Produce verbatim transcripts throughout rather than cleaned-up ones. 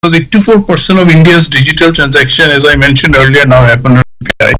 because eighty-four percent of India's digital transaction, as I mentioned earlier, now happen on U P I.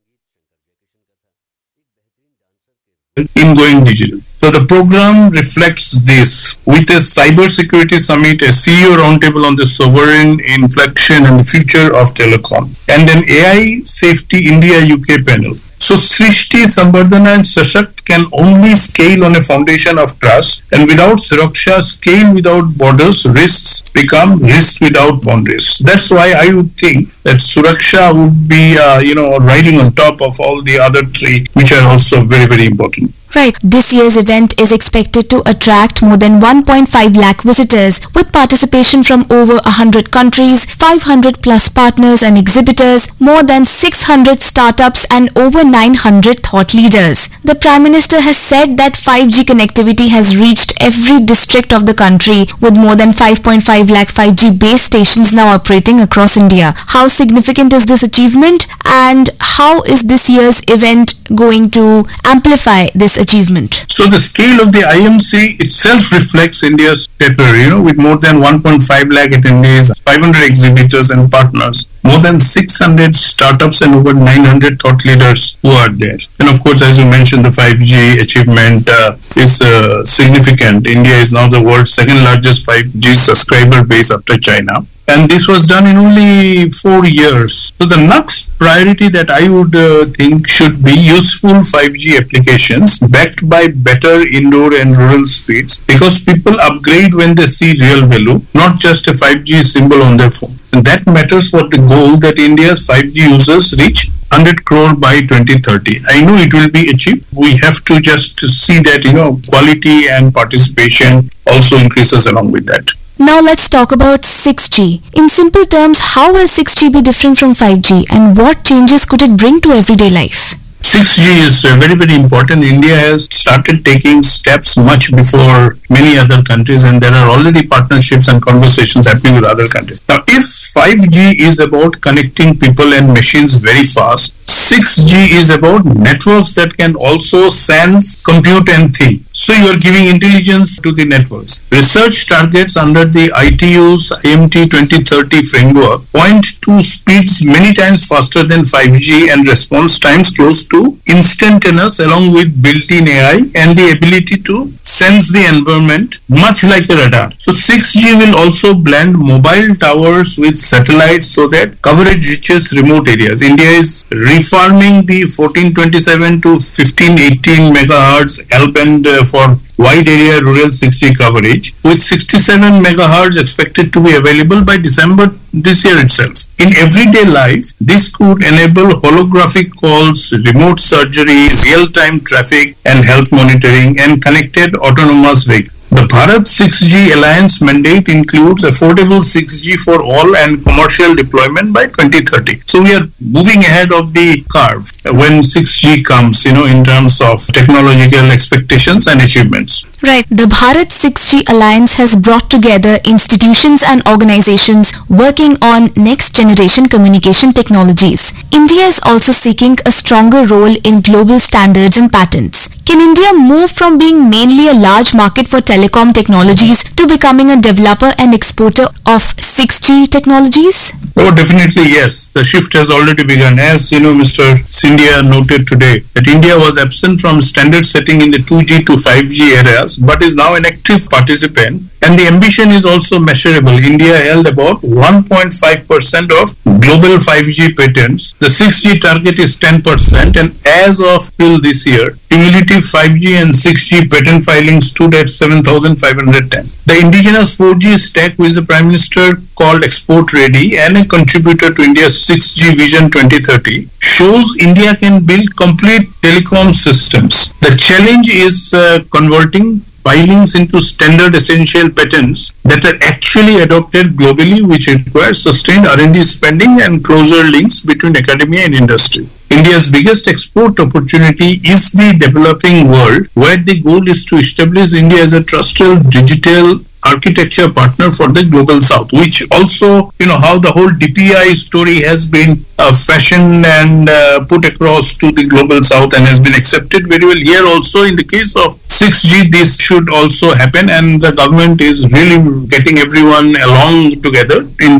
In going digital. So the program reflects this with a cybersecurity summit, a C E O roundtable on the sovereign inflection and the future of telecom, and an A I Safety India U K panel. So Srishti, Sambardhana and Sashakt can only scale on a foundation of trust, and without Suraksha, scale without borders, risks become risks without boundaries. That's why I would think that Suraksha would be, uh, you know, riding on top of all the other three, which are also very, very important. Right. This year's event is expected to attract more than one point five lakh visitors with participation from over one hundred countries, five hundred plus partners and exhibitors, more than six hundred startups and over nine hundred thought leaders. The Prime Minister has said that five G connectivity has reached every district of the country with more than five point five lakh five G base stations now operating across India. How significant is this achievement, and how is this year's event going to amplify this achievement? So the scale of the I M C itself reflects India's stature, you know, with more than one point five lakh attendees, five hundred exhibitors and partners, more than six hundred startups and over nine hundred thought leaders who are there. And of course, as you mentioned, the five G achievement uh, is uh, significant. India is now the world's second largest five G subscriber base after China. And this was done in only four years. So the next priority that I would uh, think should be useful five G applications backed by better indoor and rural speeds, because people upgrade when they see real value, not just a five G symbol on their phone. And that matters for the goal that India's five G users reach one hundred crore by twenty thirty. I know it will be achieved. We have to just see that, you know, quality and participation also increases along with that. Now let's talk about six G. In simple terms, how will six G be different from five G, and what changes could it bring to everyday life? six G is uh, very, very important. India has started taking steps much before many other countries, and there are already partnerships and conversations happening with other countries. Now, if five G is about connecting people and machines very fast, six G is about networks that can also sense, compute and think. So you are giving intelligence to the networks. Research targets under the I T U's I M T twenty thirty framework point to speeds many times faster than five G and response times close to instantaneous, along with built-in A I and the ability to sense the environment much like a radar. So six G will also blend mobile towers with satellites so that coverage reaches remote areas. India is refarming the fourteen twenty-seven to fifteen eighteen megahertz L-band uh, for wide area rural six G coverage, with sixty-seven megahertz expected to be available by December this year itself. In everyday life, this could enable holographic calls, remote surgery, real-time traffic and health monitoring, and connected autonomous vehicles. The Bharat six G Alliance mandate includes affordable six G for all and commercial deployment by twenty thirty. So we are moving ahead of the curve when six G comes, you know, in terms of technological expectations and achievements. Right. The Bharat six G Alliance has brought together institutions and organizations working on next generation communication technologies. India is also seeking a stronger role in global standards and patents. Can India move from being mainly a large market for telecom technologies to becoming a developer and exporter of six G technologies? Oh, definitely yes. The shift has already begun. As you know, Mister Scindia noted today that India was absent from standard setting in the two G to five G eras, but is now an active participant. And the ambition is also measurable. India held about one point five percent of global five G patents. The six G target is ten percent, and as of till this year, cumulative five G and six G patent filings stood at seven thousand five hundred ten. The indigenous four G stack, which the Prime Minister called Export Ready and a contributor to India's six G Vision twenty thirty, shows India can build complete telecom systems. The challenge is uh, converting filings into standard essential patents that are actually adopted globally, which requires sustained R and D spending and closer links between academia and industry. India's biggest export opportunity is the developing world, where the goal is to establish India as a trusted digital architecture partner for the global south, which also, you know, how the whole D P I story has been uh, fashioned and uh, put across to the global south and has been accepted very well. Here also, in the case of six G, this should also happen, and the government is really getting everyone along together in